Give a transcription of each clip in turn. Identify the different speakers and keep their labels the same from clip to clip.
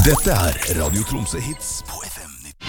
Speaker 1: Dette Radio Tromsø Hits på FM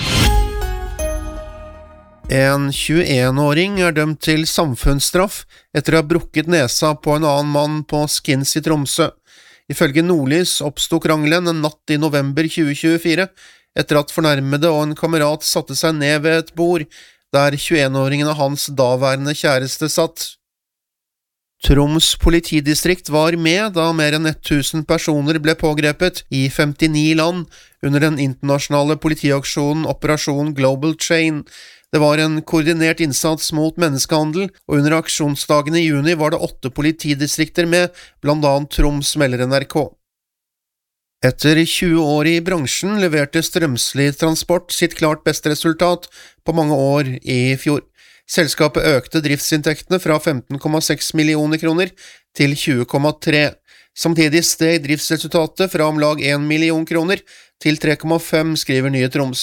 Speaker 1: 90.
Speaker 2: En 21-åring dømt til samfunnsstraff etter å ha brukket nesa på en annen mann på Skins i Tromsø. Ifølge Nordlys oppstod krangelen en natt i november 2024, etter at fornærmede og en kamerat satte seg ned ved et bord, der 21-åringen og hans daværende kjæreste satt. Troms politidistrikt var med da mer enn 1000 personer ble pågrepet i 59 land under den internasjonale politiaksjonen Operasjon Global Chain. Det var en koordinert innsats mot menneskehandel, og under aksjonsdagen i juni var det 8 politidistrikter med, blant annet Troms, melder NRK. Etter 20 år i bransjen leverte Strømsli Transport sitt klart beste resultat på mange år i fjor. Selskapet økte driftsinntektene fra 15,6 millioner kroner til 20,3. Samtidig steg driftsresultatet fra om lag 1 million kroner til 3,5, skriver Nye Troms.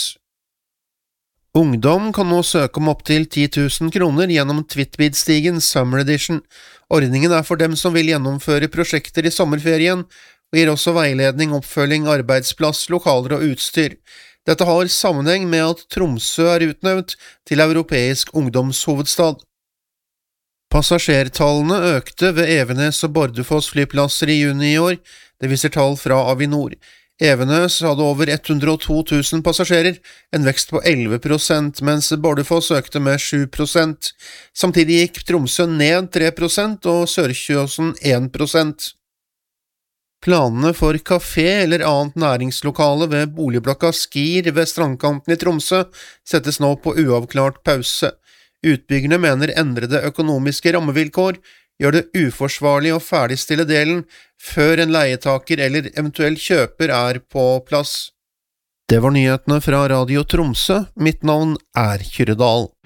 Speaker 2: Ungdom kan nå søke om opp til 10 000 kroner gjennom Twitbid-stigen Summer Edition. Ordningen for dem som vil gjennomføre prosjekter i sommerferien, og gir også veiledning, oppfølging, arbeidsplass, lokaler og utstyr. Dette har sammenheng med at Tromsø utnevnt til europeisk ungdomshovedstad. Passasjertallene økte ved Evenes og Bardufoss flyplasser i juni i år, det viser tall fra Avinor. Evenes hadde over 102 000 passasjerer, en vekst på 11%, mens Bardufoss økte med 7%. Samtidig gikk Tromsø ned 3% og Sørkjøsen 1%. Planene for kafé eller annet næringslokale ved boligblokka Skir ved strandkanten i Tromsø settes nå på uavklart pause. Utbyggerne mener endrede økonomiske rammevilkår gjør det uforsvarlig å ferdigstille delen før en leietaker eller eventuell kjøper på plass. Det var nyhetene fra Radio Tromsø. Mitt navn Kyrre Dahl.